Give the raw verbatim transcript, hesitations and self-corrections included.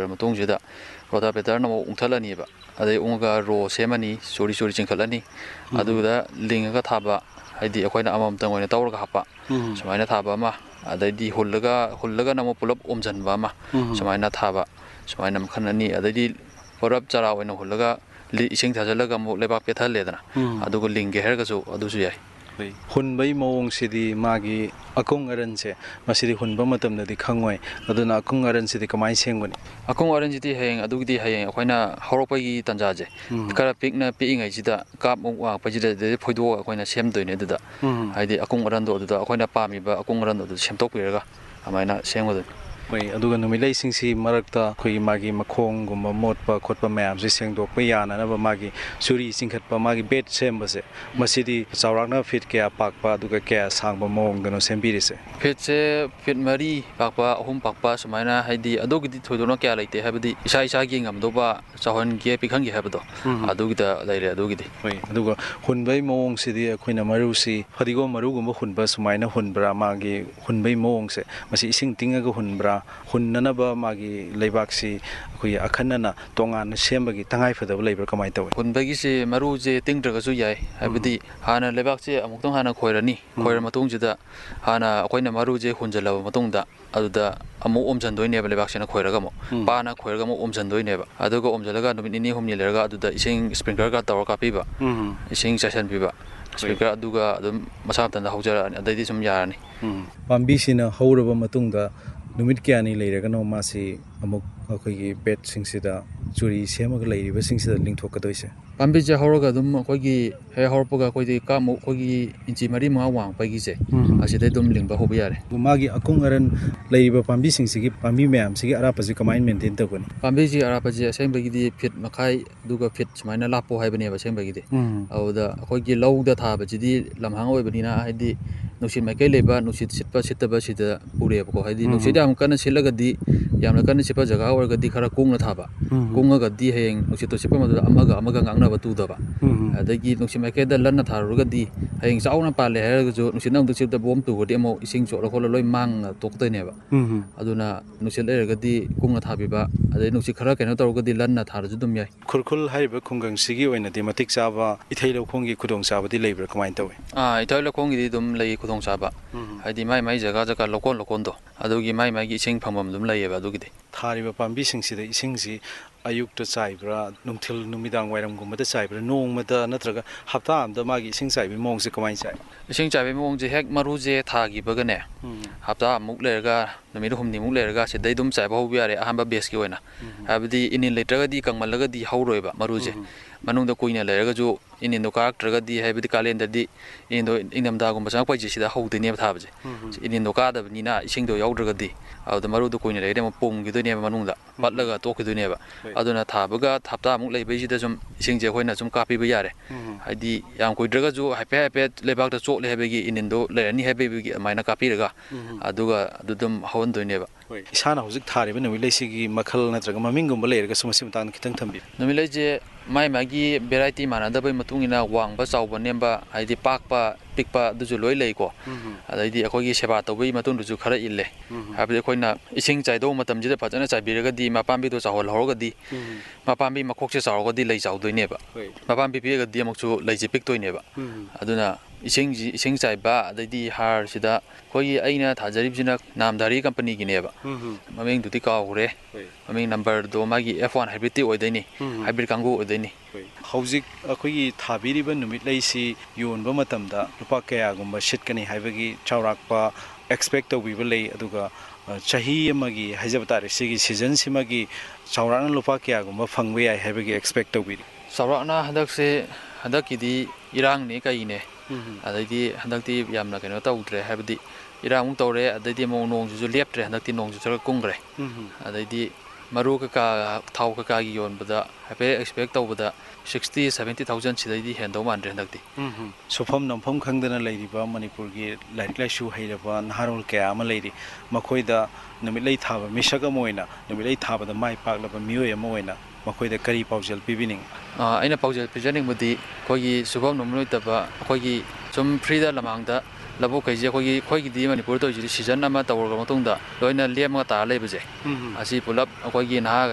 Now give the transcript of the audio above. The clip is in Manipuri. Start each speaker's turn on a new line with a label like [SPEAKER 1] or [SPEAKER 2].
[SPEAKER 1] ꯂꯣꯏꯈ꯭ꯔ ꯃꯇꯨꯡꯁꯤꯗ ꯔꯣꯇꯥꯚꯦꯇꯔꯅ ꯑꯃꯨꯛ ꯎꯪꯊꯠꯂꯅꯤꯕ ꯑꯗꯩ ꯎꯡꯉꯒ ꯔꯣ ꯁꯦꯝꯃꯅꯤ ꯆꯨꯔꯤ ꯆꯨꯔꯤ ꯆꯤꯡꯈꯠꯂꯅꯤ ꯑꯗꯨꯗ ꯂꯤꯡꯉꯒ ꯊꯥꯕ ꯍꯥꯏꯗꯤ ꯑꯩꯈꯣꯏꯅ ꯑꯃꯃꯝꯇꯪ ꯑꯣꯏꯅ ꯇꯧꯔꯒ ꯍꯥꯞꯄ ꯁꯨꯃꯥꯏꯅ ꯊꯥꯕ ꯑꯃ ꯑꯗꯩꯗꯤ ꯍꯨꯜꯂꯒ ꯍꯨꯜꯂꯒꯅ ꯑꯃꯨꯛ ꯄꯨꯂꯞ ꯑꯣꯝꯁꯤꯟꯕ ꯑꯃ ꯁꯨꯃꯥꯏꯅ ꯊꯥꯕ ꯁꯨꯃꯥꯏꯅ ꯃꯈꯜ ꯑꯅꯤ ꯑꯗꯩꯗꯤ ꯄꯨꯂꯞ ꯆꯔꯥ ꯑꯣꯏꯅ ꯍꯨꯜꯂꯒ ꯏꯁꯤꯡ ꯊꯥꯖꯤꯜꯂꯒ ꯑꯃꯨꯛ ꯂꯩꯕꯥꯛ ꯄꯦꯠꯊꯍꯜꯂꯦꯗꯅ ꯑꯗꯨꯒ ꯂꯤꯡꯒꯦ ꯍꯥꯏꯔꯒꯁꯨ ꯑꯗꯨꯁꯨ ꯌꯥꯏ
[SPEAKER 2] ꯍꯨꯟꯕꯒꯤ ꯃꯑꯣꯡꯁꯤꯗꯤ ꯃꯥꯒꯤ ꯑꯀꯨꯡ ꯑꯔꯟꯁꯦ ꯃꯁꯤꯗꯤ ꯍꯨꯟꯕ ꯃꯇꯝꯗꯗꯤ ꯈꯪꯉꯣꯏ ꯑꯗꯨꯅ ꯑꯀꯨꯡ ꯑꯔꯟꯁꯤꯗꯤ ꯀꯃꯥꯏꯅ ꯁꯦꯝꯒꯅꯤ
[SPEAKER 1] ꯑꯀꯨꯡ ꯑꯔꯟꯁꯤꯗꯤ ꯍꯌꯦꯡ ꯑꯗꯨꯒꯤꯗꯤ ꯍꯌꯦꯡ ꯑꯩꯈꯣꯏꯅ ꯍꯧꯔꯛꯄꯒꯤ ꯇꯥꯟꯖꯥꯁꯦ ꯈꯔ ꯄꯤꯛꯅ ꯄꯤꯛꯏꯉꯩꯁꯤꯗ ꯀꯥꯞꯃꯨꯛ ꯋꯥꯡꯉꯛꯄꯁꯤꯗ ꯐꯣꯏꯗꯣꯛꯑꯒ ꯑꯩꯈꯣꯏꯅ ꯁꯦꯝꯗꯣꯏꯅꯦ ꯑꯗꯨꯗ ꯍꯥꯏꯗꯤ ꯑꯀꯨꯡ ꯑꯔꯟꯗꯣ ꯑꯗꯨꯗ ꯑꯩꯈꯣꯏꯅ ꯄꯥꯝꯃꯤꯕ ꯑꯀꯨꯡ ꯑꯔꯟꯗꯣ ꯑꯗꯨ ꯁꯦꯝꯗꯣꯛꯄꯤꯔꯒ ꯑꯗꯨꯃꯥꯏꯅ ꯁꯦꯝꯒꯗꯣꯏꯅꯤ
[SPEAKER 2] ꯍꯣꯏ ꯑꯗꯨꯒ ꯅꯨꯃꯤꯠꯂꯩꯁꯤꯡꯁꯤ ꯃꯔꯛꯇ ꯑꯩꯈꯣꯏꯒꯤ ꯃꯥꯒꯤ ꯃꯈꯣꯡꯒꯨꯝꯕ ꯃꯣꯠꯄ ꯈꯣꯠꯄ ꯃꯌꯥꯝꯁꯦ ꯁꯦꯡꯗꯣꯛꯄ ꯌꯥꯅꯅꯕ ꯃꯥꯒꯤ ꯆꯨꯔꯤ ꯆꯤꯡꯈꯠꯄ ꯃꯥꯒꯤ ꯕꯦꯠ ꯁꯦꯝꯕꯁꯦ ꯃꯁꯤꯗꯤ ꯆꯥꯎꯔꯥꯛꯅ ꯐꯤꯠ ꯀꯌꯥ ꯄꯥꯛꯄ ꯑꯗꯨꯒ ꯀꯌꯥ ꯁꯥꯡꯕ ꯃꯑꯣꯡꯗꯅꯣ ꯁꯦꯝꯕꯤꯔꯤꯁꯦ
[SPEAKER 1] ꯐꯤꯠꯁꯦ ꯐꯤꯠ ꯃꯔꯤ ꯄꯥꯛꯄ ꯑꯍꯨꯝ ꯄꯥꯛꯄ ꯁꯨꯃꯥꯏꯅ ꯍꯥꯏꯗꯤ ꯑꯗꯨꯒꯤꯗꯤ ꯊꯣꯏꯗꯣꯛꯅ ꯀꯌꯥ ꯂꯩꯇꯦ ꯍꯥꯏꯕꯗꯤ ꯏꯁꯥ ꯏꯁꯥꯒꯤ ꯉꯝꯗꯧꯕ ꯆꯥꯎꯍꯟꯒꯦ ꯄꯤꯛꯍꯟꯒꯦ ꯍꯥꯏꯕꯗꯣ ꯑꯗꯨꯒꯤꯗ ꯂꯩꯔꯦ ꯑꯗꯨꯒꯤꯗꯤ
[SPEAKER 2] ꯍꯣꯏ ꯑꯗꯨꯒ ꯍꯨꯟꯕꯒꯤ ꯃꯑꯣꯡꯁꯤꯗꯤ ꯑꯩꯈꯣꯏꯅ ꯃꯔꯨꯁꯤ ꯐꯗꯤꯒꯣꯝ ꯃꯔꯨꯒꯨꯝꯕ ꯍꯨꯟꯕ ꯁꯨꯃꯥꯏꯅ ꯍꯨꯟꯕ꯭ꯔꯥ ꯃꯥꯒꯤ ꯍꯨꯟꯕꯒꯤ ꯃꯑꯣꯡꯁꯦ ꯃꯁꯤ ꯏꯁꯤꯡ ꯇꯤꯡꯉꯒ ꯍꯨꯟꯕ꯭ꯔꯥ ꯍꯨꯟꯅꯅꯕ ꯃꯥꯒꯤ ꯂꯩꯕꯥꯛꯁꯤ ꯑꯩꯈꯣꯏꯒꯤ ꯑꯈꯟꯅꯅ ꯇꯣꯉꯥꯟꯅ ꯁꯦꯝꯕꯒꯤ ꯇꯉꯥꯏꯐꯗꯕ ꯂꯩꯕ꯭ꯔꯥ ꯀꯃꯥꯏꯅ ꯇꯧꯋꯤ
[SPEAKER 1] ꯍꯨꯟꯕꯒꯤꯁꯦ ꯃꯔꯨꯁꯦ ꯇꯤꯡꯗ꯭ꯔꯒꯁꯨ ꯌꯥꯏ ꯍꯥꯏꯕꯗꯤ ꯍꯥꯟꯅ ꯂꯩꯕꯥꯛꯁꯦ ꯑꯃꯨꯛꯇꯪ ꯍꯥꯟꯅ ꯈꯣꯏꯔꯅꯤ ꯈꯣꯏꯔ ꯃꯇꯨꯡꯁꯤꯗ ꯍꯥꯟꯅ ꯑꯩꯈꯣꯏꯅ ꯃꯔꯨꯁꯦ ꯍꯨꯟꯖꯜꯂꯕ ꯃꯇꯨꯡꯗ ꯑꯗꯨꯗ ꯑꯃꯨꯛ ꯑꯣꯝꯁꯤꯟꯗꯣꯏꯅꯦꯕ ꯂꯩꯕꯥꯛꯁꯤꯅ ꯈꯣꯏꯔꯒ ꯑꯃꯨꯛ ꯄꯥꯅ ꯈꯣꯏꯔꯒ ꯑꯃꯨꯛ ꯑꯣꯝꯁꯤꯟꯗꯣꯏꯅꯦꯕ ꯑꯗꯨꯒ ꯑꯣꯝꯁꯤꯜꯂꯒ ꯅꯨꯃꯤꯠ ꯅꯤꯅꯤ ꯍꯨꯝꯅꯤ ꯂꯩꯔꯒ ꯑꯗꯨꯗ ꯏꯁꯤꯡ ꯁ꯭ꯄ꯭ꯔꯤꯡꯀꯂꯔꯒ ꯇꯧꯔꯒ ꯀꯥꯞꯄꯤꯕ ꯏꯁꯤꯡ ꯆꯥꯏꯁꯤꯟꯕꯤꯕ ꯁ꯭ꯄ꯭ꯔꯤꯡꯀꯂꯔ ꯑꯗꯨꯒ ꯑꯗꯨꯝ ꯃꯁꯥ ꯃꯊꯟꯇ ꯍꯧꯖꯔꯛꯑꯅꯤ ꯑꯗꯩꯗꯤ ꯁꯨꯝ ꯌꯥꯔꯅꯤ
[SPEAKER 2] ꯄꯥꯝꯕꯤꯁꯤꯅ ꯍꯧꯔꯕ ꯃꯇꯨꯡꯗ ꯅꯨꯃꯤꯠ ꯀꯌꯥꯅꯤ ꯂꯩꯔꯒꯅꯣ ꯃꯥꯁꯤ ꯑꯃꯨꯛ ꯑꯩꯈꯣꯏꯒꯤ ꯕꯦꯠꯁꯤꯡꯁꯤꯗ ꯆꯨꯔꯤ ꯁꯦꯝꯃꯒ ꯂꯩꯔꯤꯕꯁꯤꯡꯁꯤꯗ ꯂꯤꯡꯊꯣꯛꯀꯗꯣꯏꯁꯦ
[SPEAKER 1] ꯄꯥꯝꯕꯤꯁꯦ ꯍꯧꯔꯒ ꯑꯗꯨꯝ ꯑꯩꯈꯣꯏꯒꯤ ꯍꯦꯛ ꯍꯧꯔꯛꯄꯒ ꯑꯩꯈꯣꯏꯗꯤ ꯀꯥꯞꯃꯨꯛ ꯑꯩꯈꯣꯏꯒꯤ ꯏꯟꯆꯤ ꯃꯔꯤ ꯃꯉꯥ ꯋꯥꯡꯉꯛꯄꯒꯤꯁꯦ ꯑꯁꯤꯗꯩ ꯑꯗꯨꯝ ꯂꯤꯡꯕ ꯍꯧꯕ ꯌꯥꯔꯦ
[SPEAKER 2] ꯃꯥꯒꯤ ꯑꯀꯨꯡ ꯑꯔꯟ ꯂꯩꯔꯤꯕ ꯄꯥꯝꯕꯤꯁꯤꯡꯁꯤꯒꯤ ꯄꯥꯝꯕꯤ ꯃꯌꯥꯝꯁꯤꯒꯤ ꯑꯔꯥꯞꯄꯁꯤ ꯀꯃꯥꯏꯅ ꯃꯦꯟꯇꯦꯟ ꯇꯧꯒꯅꯤ
[SPEAKER 1] ꯄꯥꯝꯕꯤꯁꯤ ꯑꯔꯥꯞꯄꯁꯦ ꯑꯁꯦꯡꯕꯒꯤꯗꯤ ꯐꯤꯠ ꯃꯈꯥꯏ ꯑꯗꯨꯒ ꯐꯤꯠ ꯁꯨꯃꯥꯏꯅ ꯂꯥꯞꯄꯣ ꯍꯥꯏꯕꯅꯦꯕ ꯑꯁꯦꯡꯕꯒꯤꯗꯤ ꯑꯗꯨꯗ ꯑꯩꯈꯣꯏꯒꯤ ꯂꯧꯗ ꯊꯥꯕꯁꯤꯗꯤ ꯂꯝꯍꯥꯡ ꯑꯣꯏꯕꯅꯤꯅ ꯍꯥꯏꯗꯤ ꯅꯨꯡꯁꯤꯠ ꯃꯥꯏꯀꯩ ꯂꯩꯕ ꯅꯨꯡꯁꯤꯠ ꯁꯤꯠꯄ ꯁꯤꯠꯇꯕ ꯁꯤꯗ ꯄꯨꯔꯦꯕꯀꯣ ꯍꯥꯏꯗꯤ ꯅꯨꯡꯁꯤꯠ ꯌꯥꯝ ꯀꯟꯅ ꯁꯤꯠꯂꯒꯗꯤ ꯌꯥꯝꯅ ꯀꯟꯅ ꯁꯤꯠꯄ ꯖꯒꯥ ꯑꯣꯏꯔꯒꯗꯤ ꯈꯔ ꯀꯨꯡꯅ ꯊꯥꯕ ꯀꯨꯡꯉꯒꯗꯤ ꯍꯌꯦꯡ ꯅꯨꯡꯁꯤꯠꯇꯣ ꯁꯤꯠꯄ ꯃꯇꯝꯗ ꯑꯃꯒ ꯑꯃꯒ ꯉꯥꯡꯅꯕ ꯇꯨꯗꯕ ꯑꯗꯒꯤ ꯅꯨꯡꯁꯤꯠ ꯃꯥꯏꯀꯩꯗ ꯂꯟꯅ ꯊꯥꯔꯨꯔꯒꯗꯤ ꯍꯌꯦꯡ ꯆꯥꯎꯅ ꯄꯥꯜꯂꯦ ꯍꯥꯏꯔꯒꯁꯨ ꯅꯨꯡꯁꯤꯠꯅ ꯑꯃꯨꯛ ꯁꯤꯠꯄꯗ ꯕꯣꯝ ꯇꯨꯈ꯭ꯔꯗꯤ ꯑꯃꯨꯛ ꯏꯁꯤꯡ ꯆꯣꯠꯂ ꯈꯣꯠꯂ ꯂꯣꯏ ꯃꯥꯡꯉ ꯇꯣꯛꯇꯣꯏꯅꯦꯕ ꯑꯗꯨꯅ ꯅꯨꯡꯁꯤꯠ ꯂꯩꯔꯒꯗꯤ ꯀꯨꯡꯅ ꯊꯥꯕꯤꯕ ꯑꯗꯩ ꯅꯨꯡꯁꯤꯠ ꯈꯔ ꯀꯩꯅꯣ ꯇꯧꯔꯒꯗꯤ ꯂꯟꯅ ꯊꯥꯔꯁꯨ ꯑꯗꯨꯝ ꯌꯥꯏ
[SPEAKER 2] ꯈꯨꯔꯈꯨꯜ ꯍꯥꯏꯔꯤꯕ ꯈꯨꯡꯒꯪꯁꯤꯒꯤ ꯑꯣꯏꯅꯗꯤ ꯃꯇꯤꯛ ꯆꯥꯕ ꯏꯊꯩ ꯂꯧꯈꯣꯡꯒꯤ ꯈꯨꯗꯣꯡꯆꯥꯕꯗꯤ ꯂꯩꯕ꯭ꯔꯥ ꯀꯃꯥꯏꯅ ꯇꯧꯋꯤ
[SPEAKER 1] ꯑꯥ ꯏꯊꯩ ꯂꯧꯈꯣꯡꯒꯤꯗꯤ ꯑꯗꯨꯝ ꯂꯩ ꯈꯨꯗꯣꯡꯆꯥꯕ ꯍꯥꯏꯗꯤ ꯃꯥꯏ ꯃꯥꯏ ꯖꯒꯥ ꯖꯒꯥ ꯂꯧꯀꯣꯟ ꯂꯧꯀꯣꯟꯗꯣ ꯑꯗꯨꯒꯤ ꯃꯥꯏ ꯃꯥꯏꯒꯤ ꯏꯁꯤꯡ ꯐꯪꯐꯝ ꯑꯗꯨꯝ ꯂꯩꯌꯦꯕ ꯑꯗꯨꯒꯤꯗꯤ
[SPEAKER 2] ꯊꯥꯔꯤꯕ ꯄꯥꯝꯕꯤꯁꯤꯡꯁꯤꯗ ꯏꯁꯤꯡꯁꯤ ꯑꯌꯨꯛꯇ ꯆꯥꯏꯕ꯭ꯔꯥ ꯅꯨꯡꯊꯤꯜ ꯅꯨꯃꯤꯗꯥꯡ ꯋꯥꯏꯔꯝꯒꯨꯝꯕꯗ ꯆꯥꯏꯕ꯭ꯔꯥ ꯅꯣꯡꯃꯗ ꯅꯠꯇ꯭ꯔꯒ ꯍꯞꯇꯥ ꯑꯃꯗ ꯃꯥꯒꯤ ꯏꯁꯤꯡ ꯆꯥꯏꯕꯒꯤ ꯃꯑꯣꯡꯁꯦ ꯀꯃꯥꯏꯅ ꯆꯥꯏ
[SPEAKER 1] ꯏꯁꯤꯡ ꯆꯥꯏꯕꯒꯤ ꯃꯑꯣꯡꯁꯦ ꯍꯦꯛ ꯃꯔꯨꯁꯦ ꯊꯥꯈꯤꯕꯒꯅꯦ ꯍꯞꯇꯥꯃꯨꯛ ꯂꯩꯔꯒ ꯅꯨꯃꯤꯠ ꯍꯨꯝꯅꯤꯃꯨꯛ ꯂꯩꯔꯒ ꯁꯤꯗꯩ ꯑꯗꯨꯝ ꯆꯥꯏꯕ ꯍꯧꯕ ꯌꯥꯔꯦ ꯑꯍꯥꯟꯕ ꯕꯦꯁꯀꯤ ꯑꯣꯏꯅ ꯍꯥꯏꯕꯗꯤ ꯏꯅꯤꯟ ꯂꯩꯇ꯭ꯔꯒꯗꯤ ꯀꯪꯃꯜꯂꯒꯗꯤ ꯍꯧꯔꯣꯏꯕ ꯃꯔꯨꯁꯦ ꯃꯅꯨꯡꯗ ꯀꯨꯏꯅ ꯂꯩꯔꯒꯁꯨ ꯏꯅꯤꯟꯗꯣ ꯀꯥꯔꯛꯇ꯭ꯔꯒꯗꯤ ꯍꯥꯏꯕꯗꯤ ꯀꯥꯂꯦꯟꯗꯗꯤ ꯏꯅꯤꯟꯗꯣ ꯏꯪꯊꯝꯊꯥꯒꯨꯝꯕ ꯆꯪꯉꯛꯄꯩꯁꯦ ꯁꯤꯗ ꯍꯧꯗꯣꯏꯅꯦꯕ ꯊꯥꯕꯁꯦ ꯏꯅꯤꯟꯗꯣ ꯀꯥꯗꯕꯅꯤꯅ ꯏꯁꯤꯡꯗꯣ ꯌꯥꯎꯗ꯭ꯔꯒꯗꯤ ꯑꯗꯨꯗ ꯃꯔꯨꯗꯣ ꯀꯨꯏꯅ ꯂꯩꯔꯗꯤ ꯑꯃꯨꯛ ꯄꯨꯝꯈꯤꯗꯣꯏꯅꯦꯕ ꯃꯅꯨꯡꯗ ꯄꯠꯂꯒ ꯇꯣꯛꯈꯤꯗꯣꯏꯅꯦꯕ ꯑꯗꯨꯅ ꯊꯥꯕꯒ ꯍꯞꯇꯥꯃꯨꯛ ꯂꯩꯕꯩꯁꯤꯗ ꯁꯨꯝ ꯏꯁꯤꯡꯁꯦ ꯑꯩꯈꯣꯏꯅ ꯁꯨꯝ ꯀꯥꯞꯄꯤꯕ ꯌꯥꯔꯦ ꯍꯥꯏꯗꯤ ꯌꯥꯝ ꯀꯨꯏꯗ꯭ꯔꯒꯁꯨ ꯍꯥꯏꯐꯦꯠ ꯍꯥꯏꯐꯦꯠ ꯂꯩꯕꯥꯛꯇ ꯆꯣꯠꯂꯦ ꯍꯥꯏꯕꯒꯤ ꯏꯅꯤꯟꯗꯣ ꯂꯩꯔꯅꯤ ꯍꯥꯏꯕꯒꯤ ꯑꯗꯨꯃꯥꯏꯅ ꯀꯥꯞꯄꯤꯔꯒ ꯑꯗꯨꯒ ꯑꯗꯨ ꯑꯗꯨꯝ ꯍꯧꯍꯟꯗꯣꯏꯅꯦꯕ
[SPEAKER 2] ꯏꯁꯥꯅ ꯍꯧꯖꯤꯛ ꯊꯥꯔꯤꯕ ꯅꯨꯃꯤꯠꯂꯩꯁꯤꯒꯤ ꯃꯈꯜ ꯅꯠꯇ꯭ꯔꯒ ꯃꯃꯤꯡꯒꯨꯝꯕ ꯂꯩꯔꯒꯁꯨ ꯃꯁꯤ ꯃꯇꯥꯡꯗ ꯈꯤꯇꯪ ꯊꯝꯕꯤꯌꯨ
[SPEAKER 1] ꯅꯨꯃꯤꯠꯂꯩꯁꯦ ꯃꯥꯏ ꯃꯥꯒꯤ ꯚꯦꯔꯥꯏꯇꯤ ꯃꯥꯟꯅꯗꯕꯩ ꯃꯇꯨꯡ ꯏꯟꯅ ꯋꯥꯡꯕ ꯆꯥꯎꯕ ꯅꯦꯝꯕ ꯍꯥꯏꯗꯤ ꯄꯥꯛꯄ ꯄꯤꯛꯄ ꯑꯗꯨꯁꯨ ꯂꯣꯏ ꯂꯩꯀꯣ ꯑꯗꯩꯗꯤ ꯑꯩꯈꯣꯏꯒꯤ ꯁꯦꯕꯥ ꯇꯧꯕꯒꯤ ꯃꯇꯨꯡꯗꯁꯨ ꯈꯔ ꯏꯜꯂꯦ ꯍꯥꯏꯕꯗꯤ ꯑꯩꯈꯣꯏꯅ ꯏꯁꯤꯡ ꯆꯥꯏꯗꯧꯕ ꯃꯇꯝꯁꯤꯗ ꯐꯖꯅ ꯆꯥꯏꯕꯤꯔꯒꯗꯤ ꯃꯄꯥꯝꯕꯤꯗꯣ ꯆꯥꯎꯍꯜꯍꯧꯔꯒꯗꯤ ꯃꯄꯥꯝꯕꯤ ꯃꯈꯣꯛꯁꯦ ꯆꯥꯎꯔꯒꯗꯤ ꯂꯩ ꯆꯥꯎꯗꯣꯏꯅꯦꯕ ꯃꯄꯥꯝꯕꯤ ꯄꯤꯛꯑꯒꯗꯤ ꯑꯃꯨꯛꯁꯨ ꯂꯩꯁꯦ ꯄꯤꯛꯇꯣꯏꯅꯦꯕ ꯑꯗꯨꯅ ꯏꯁꯤꯡꯁꯤ ꯏꯁꯤꯡ ꯆꯥꯏꯕ ꯑꯗꯩꯗꯤ ꯍꯥꯔꯁꯤꯗ ꯑꯩꯈꯣꯏꯒꯤ ꯑꯩꯅ ꯊꯥꯖꯔꯤꯕꯁꯤꯅ ꯅꯥꯝꯙꯥꯔꯤ ꯀꯝꯄꯅꯤꯒꯤꯅꯦꯕ ꯃꯃꯤꯡꯗꯨꯗꯤ ꯀꯥꯎꯈ꯭ꯔꯦ ꯃꯃꯤꯡ ꯅꯝꯕꯔꯗꯣ ꯃꯥꯒꯤ ꯑꯦꯐ ꯋꯥꯟ ꯍꯥꯏꯕ꯭ꯔꯤꯠꯇꯤ ꯑꯣꯏꯗꯣꯏꯅꯤ ꯍꯥꯏꯕ꯭ꯔꯤꯠ ꯀꯥꯡꯕꯨ ꯑꯣꯏꯗꯣꯏꯅꯤ
[SPEAKER 2] ꯍꯧꯖꯤꯛ ꯑꯩꯈꯣꯏꯒꯤ ꯊꯥꯕꯤꯔꯤꯕ ꯅꯨꯃꯤꯠꯂꯩꯁꯤ ꯌꯣꯟꯕ ꯃꯇꯝꯗ ꯂꯨꯄꯥ ꯀꯌꯥꯒꯨꯝꯕ ꯁꯤꯠꯀꯅꯤ ꯍꯥꯏꯕꯒꯤ ꯆꯥꯎꯔꯥꯛꯄ ꯑꯦꯛꯁꯄꯦꯛ ꯇꯧꯕꯤꯕ ꯂꯩ ꯑꯗꯨꯒ ꯆꯍꯤ ꯑꯃꯒꯤ ꯍꯥꯏꯖꯕ ꯇꯥꯔꯦ ꯁꯤꯒꯤ ꯁꯤꯖꯟꯁꯤꯃꯒꯤ ꯆꯥꯎꯔꯥꯛꯅ ꯂꯨꯄꯥ ꯀꯌꯥꯒꯨꯝꯕ ꯐꯪꯕ ꯌꯥꯏ ꯍꯥꯏꯕꯒꯤ ꯑꯦꯛꯁꯄꯦꯛ ꯇꯧꯕꯤꯔꯤ
[SPEAKER 1] ꯆꯥꯎꯔꯥꯛꯅ ꯍꯟꯗꯛꯁꯦ ꯍꯟꯗꯛꯀꯤꯗꯤ ꯏꯔꯥꯡꯅꯦ ꯀꯩꯅꯦ ꯑꯗꯩꯗꯤ ꯍꯟꯗꯛꯇꯤ ꯌꯥꯝꯅ ꯀꯩꯅꯣ ꯇꯧꯗ꯭ꯔꯦ ꯍꯥꯏꯕꯗꯤ ꯏꯔꯥꯡꯃꯨꯛ ꯇꯧꯔꯦ ꯑꯗꯩꯗꯤ ꯑꯃꯨꯛ ꯅꯣꯡꯁꯤꯁꯨ ꯂꯦꯞꯇ꯭ꯔꯦ ꯍꯟꯗꯛꯇꯤ ꯅꯣꯡꯁꯨ ꯈꯔ ꯀꯨꯡꯈ꯭ꯔꯦ ꯑꯗꯩꯗꯤ ꯃꯔꯨ ꯀꯩꯀꯥ ꯊꯥꯎ ꯀꯩꯀꯥꯒꯤ ꯌꯣꯟꯕꯗ ꯍꯥꯏꯐꯦꯠ ꯑꯦꯛꯁꯄꯦꯛ ꯇꯧꯕꯗ ꯁꯤꯛꯁꯇꯤ ꯁꯚꯦꯟꯇꯤ ꯊꯥꯎꯖꯟ ꯁꯤꯗꯩꯗꯤ ꯍꯦꯟꯗꯧ ꯃꯥꯟꯗ꯭ꯔꯦ ꯍꯟꯗꯛꯇꯤ
[SPEAKER 2] ꯁꯨꯐꯝ ꯅꯝꯐꯝ ꯈꯪꯗꯅ ꯂꯩꯔꯤꯕ ꯃꯅꯤꯄꯨꯔꯒꯤ ꯂꯥꯏꯔꯤꯛ ꯂꯥꯏꯁꯨ ꯍꯩꯔꯕ ꯅꯍꯥꯔꯣꯜ ꯀꯌా ꯑꯃ ꯂꯩꯔꯤ ꯃꯈꯣꯏꯗ ꯅꯨꯃꯤꯠꯂꯩ ꯊꯥꯕ ꯃꯤꯁꯛ ꯑꯃ ꯑꯣꯏꯅ ꯅꯨꯃꯤꯠꯂꯩ ꯊꯥꯕꯗ ꯃꯥꯏ ꯄꯥꯛꯂꯕ ꯃꯤꯑꯣꯏ ꯑꯃ ꯑꯣꯏꯅ ꯃꯈꯣꯏꯗ ꯀꯔꯤ ꯄꯥꯎꯖꯦꯜ ꯄꯤꯕꯤꯅꯤꯡꯉꯤ
[SPEAKER 1] ꯑꯩꯅ ꯄꯥꯎꯖꯦꯜ ꯄꯤꯖꯅꯤꯡꯕꯗꯤ ꯑꯩꯈꯣꯏꯒꯤ ꯁꯨꯐꯝ ꯅꯣꯝꯕꯝ ꯂꯩꯇꯕ ꯑꯩꯈꯣꯏꯒꯤ ꯁꯨꯝ ꯐ꯭ꯔꯤꯗ ꯂꯃꯥꯡꯗ ꯂꯧꯕꯨꯛꯈꯩꯁꯦ ꯑꯩꯈꯣꯏꯒꯤ ꯑꯩꯈꯣꯏꯒꯤꯗꯤ ꯃꯅꯤꯄꯨꯔꯗ ꯇꯧꯔꯤꯁꯤꯗꯤ ꯁꯤꯖꯟ ꯑꯃ ꯇꯧꯔꯕ ꯃꯇꯨꯡꯗ ꯂꯣꯏꯅ ꯂꯦꯝꯃꯒ ꯇꯥꯔ ꯂꯩꯕꯁꯦ ꯑꯁꯤ ꯄꯨꯂꯞ ꯑꯩꯈꯣꯏꯒꯤ ꯅꯍꯥ